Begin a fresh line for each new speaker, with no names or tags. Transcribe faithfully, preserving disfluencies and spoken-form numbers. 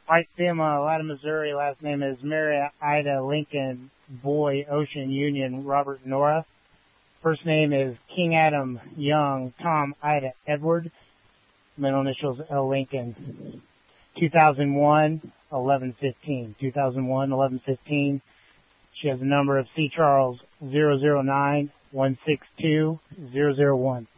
White Fema, Atlanta, Missouri. Last name is Mary Ida Lincoln Boy Ocean Union Robert Nora. First name is King Adam Young Tom Ida Edward. Middle initials L Lincoln. two thousand one, eleven fifteen. two thousand one, eleven fifteen. She has a number of C Charles zero zero nine, one six two, zero zero one.